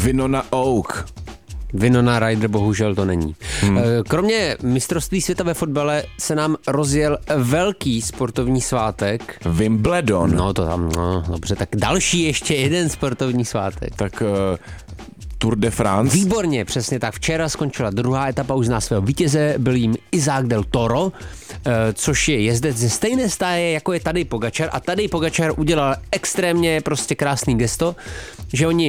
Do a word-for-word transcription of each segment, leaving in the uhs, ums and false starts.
Winona Oak. Winona Ryder bohužel to není. Hmm. Kromě mistrovství světa ve fotbale se nám rozjel velký sportovní svátek. Wimbledon. No to tam, no dobře, tak další ještě jeden sportovní svátek. Tak uh, Tour de France. Výborně, přesně tak. Včera skončila druhá etapa, už zná svého vítěze, byl jim Isaac del Toro, což je jezdec ze stejné stáje, jako je Tadej Pogačar. A Tadej Pogačar udělal extrémně prostě krásný gesto, že oni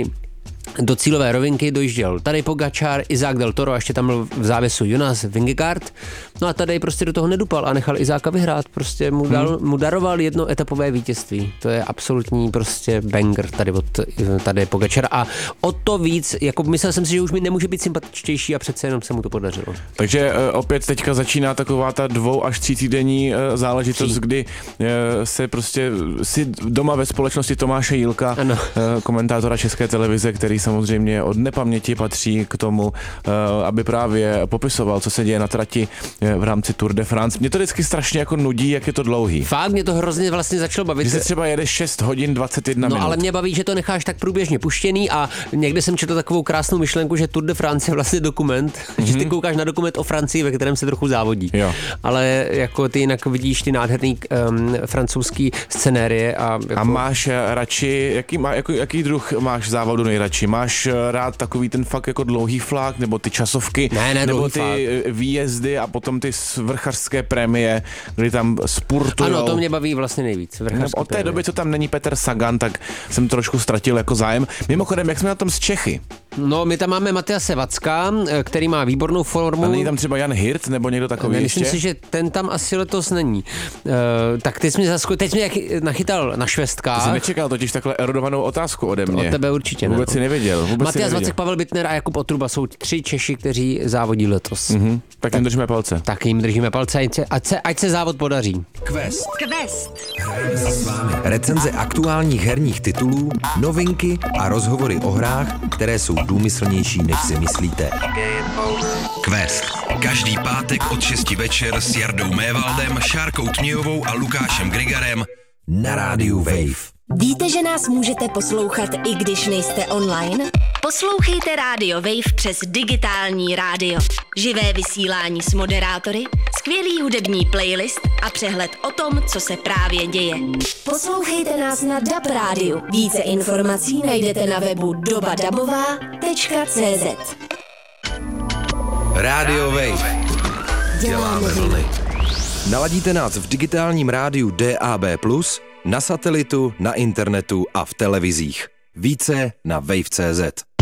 do cílové rovinky dojížděl Tadej Pogačar, Isaac del Toro a ještě tam byl v závěsu Jonas Vingegaard. No a Tadej prostě do toho nedupal a nechal Izáka vyhrát. Prostě mu, dal, hmm. mu daroval jedno etapové vítězství. To je absolutní prostě banger tady od Tadeje Pogačara. A o to víc, jako myslel jsem si, že už mi nemůže být sympatičtější a přece jenom se mu to podařilo. Takže uh, opět teďka začíná taková ta dvou až tří týdenní uh, záležitost, Tří. kdy uh, se prostě si doma ve společnosti Tomáše Jílka, uh, komentátora České televize, který samozřejmě od nepaměti patří k tomu, aby právě popisoval, co se děje na trati v rámci Tour de France. Mě to vždycky strašně jako nudí, jak je to dlouhý. Fakt, mě to hrozně vlastně začalo bavit. Že se třeba jede šest hodin dvacet jedna minut. No ale mě baví, že to necháš tak průběžně puštěný a někde jsem četl takovou krásnou myšlenku, že Tour de France je vlastně dokument, mm-hmm. že ty koukáš na dokument o Francii, ve kterém se trochu závodí. Jo. Ale jako ty jinak vidíš ty nádherný um, francouzský scenérie a jako... A máš radši, jaký, má, jako, jaký druh máš závodu nejradši? Máš rád takový ten fakt jako dlouhý flak, nebo ty časovky, ne, ne, nebo ty flak. výjezdy a potom ty vrchařské prémie, kdy tam spurtujou. Ano, to mě baví vlastně nejvíc. Od té prémie. doby, co tam není Petr Sagan, tak jsem trošku ztratil jako zájem. Mimochodem, jak jsme na tom s Čechy? No, my tam máme Matyase Vacka, který má výbornou formu. A není tam třeba Jan Hirt nebo někdo takový Myslím ještě? si, že ten tam asi letos není. Uh, tak teď jsi mě, zasko- teď jsi mě nachytal na švestkách. Ty jsi nečekal totiž takhle erudovanou otázku ode mě. Od tebe určitě Vůbec ne. si nevěděl. Matyas Vacek, Pavel Bittner a Jakub Otruba jsou tři Češi, kteří závodí letos. Mm-hmm. Tak jim držíme palce. Tak jim držíme palce, ať se, ať se, ať se závod podaří. Quest. Quest. Hrajeme s vámi. Recenze aktuálních herních titulů, novinky a rozhovory o hrách, které jsou důmyslnější, než si myslíte. Quest. Každý pátek od šesti večer s Jardou Mévaldem, Šárkou Tmějovou a Lukášem Grigarem na rádiu Wave. Víte, že nás můžete poslouchat, i když nejste online? Poslouchejte rádio Wave přes digitální rádio. Živé vysílání s moderátory, skvělý hudební playlist a přehled o tom, co se právě děje. Poslouchejte nás na D A B rádiu. Více informací najdete na webu dobadabová tečka cé zet. Rádio Wave. Děláme vlny. Naladíte nás v digitálním rádiu D A B plus, na satelitu, na internetu a v televizích. Více na wave tečka cé zet.